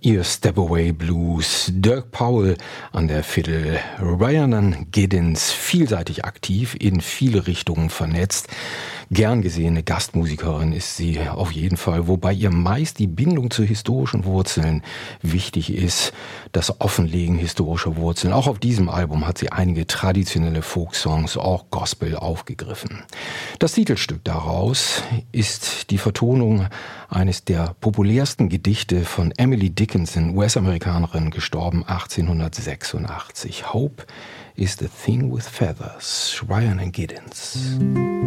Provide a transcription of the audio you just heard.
Ihr Step-Away Blues, Dirk Powell an der Fiddle, Rhiannon Giddens, vielseitig aktiv, in viele Richtungen vernetzt. Gern gesehene Gastmusikerin ist sie auf jeden Fall, wobei ihr meist die Bindung zu historischen Wurzeln wichtig ist, das Offenlegen historischer Wurzeln. Auch auf diesem Album hat sie einige traditionelle Folksongs, auch Gospel, aufgegriffen. Das Titelstück daraus ist die Vertonung eines der populärsten Gedichte von Emily Dickinson, US-Amerikanerin, gestorben 1886. Hope is the thing with feathers, Rhiannon Giddens.